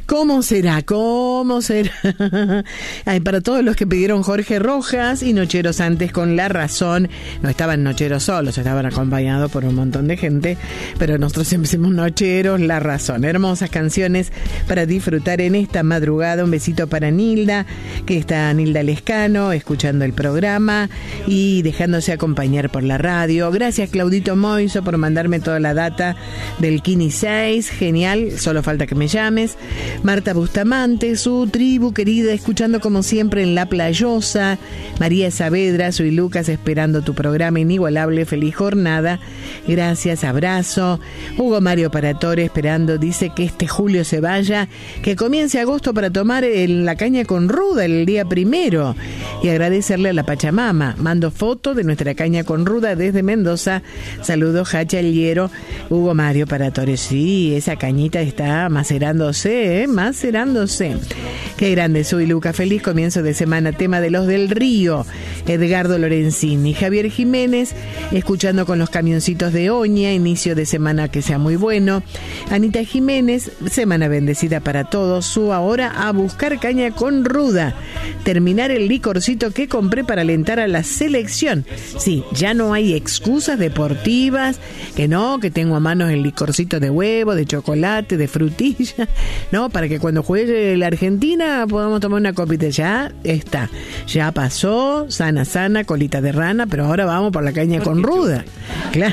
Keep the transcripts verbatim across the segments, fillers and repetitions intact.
¿Cómo será? ¿Cómo será? Ay, para todos los que pidieron Jorge Rojas y Nocheros antes con La Razón, no estaban Nocheros solos, estaban acompañados por un montón de gente, pero nosotros siempre hicimos Nocheros, La Razón. Hermosas canciones para disfrutar en esta madrugada. Un besito para Nilda, que está Nilda Lescano, escuchando el programa y dejándose acompañar por la radio. Gracias, Claudito Moiso, por mandarme toda la data del Kini seis. Genial, solo falta que me llames. Marta Bustamante, su tribu querida, escuchando como siempre en La Playosa. María Saavedra, soy Lucas, esperando tu programa inigualable. Feliz jornada. Gracias, abrazo. Hugo Mario Paratore, esperando, dice que este julio se vaya, que comience agosto para tomar el, la caña con ruda el día primero. Y agradecerle a la Pachamama. Mando foto de nuestra caña con ruda desde Mendoza. Saludos, Hacha el Hierro. Hugo Mario Paratore, sí, esa cañita está macerándose, ¿eh? Macerándose. Qué grande soy, Luca. Feliz comienzo de semana. Tema de los del Río. Edgardo Lorenzini. Javier Jiménez, escuchando con los camioncitos de Oña. Inicio de semana que sea muy bueno. Anita Jiménez, semana bendecida para todos. Su ahora a buscar caña con ruda. Terminar el licorcito que compré para alentar a la selección. Sí, ya no hay excusas deportivas. Que no, que tengo a mano el licorcito de huevo, de chocolate, de frutilla. No, para que cuando juegue la Argentina podamos tomar una copita. Ya está. Ya pasó. Sana, sana, colita de rana. Pero ahora vamos por la caña con ruda. Claro.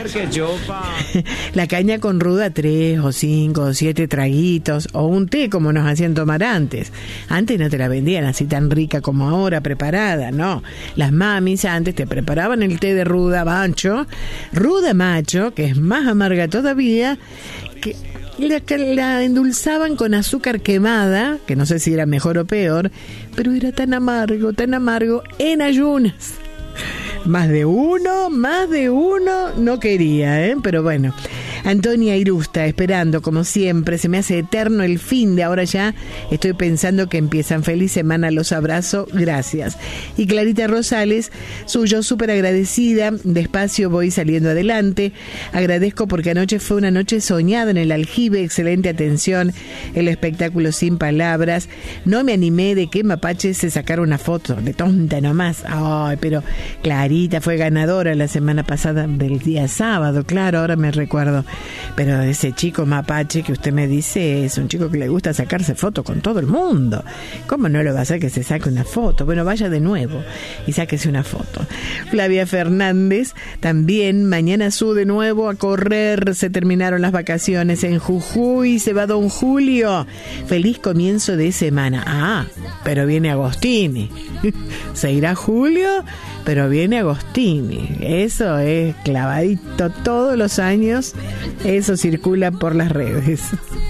La caña con ruda, tres o cinco o siete traguitos. O un té como nos hacían tomar antes. Antes no te la vendían así tan rica como ahora, preparada. No. Las mamis antes te preparaban el té de ruda macho. Ruda macho, que es más amarga todavía, que la, la endulzaban con azúcar quemada, que no sé si era mejor o peor, pero era tan amargo, tan amargo, en ayunas. Más de uno, más de uno no quería, ¿eh? Pero bueno. Antonia Irusta, esperando como siempre, se me hace eterno el fin de ahora ya. Estoy pensando que empiezan. Feliz semana, los abrazo, gracias. Y Clarita Rosales, suyo, súper agradecida. Despacio voy saliendo adelante. Agradezco porque anoche fue una noche soñada en el Aljibe. Excelente atención, el espectáculo sin palabras. No me animé de que Mapache se sacara una foto, de tonta nomás. Ay, pero Clarita fue ganadora la semana pasada del día sábado, claro, ahora me recuerdo. Pero ese chico Mapache que usted me dice es un chico que le gusta sacarse fotos con todo el mundo. ¿Cómo no lo va a hacer que se saque una foto? Bueno, vaya de nuevo y sáquese una foto. Flavia Fernández, también mañana su de nuevo a correr. Se terminaron las vacaciones en Jujuy. Se va don Julio. Feliz comienzo de semana. Ah, pero viene Agostini. Se irá Julio, pero viene Agostini. Eso es clavadito todos los años. Eso circula por las redes.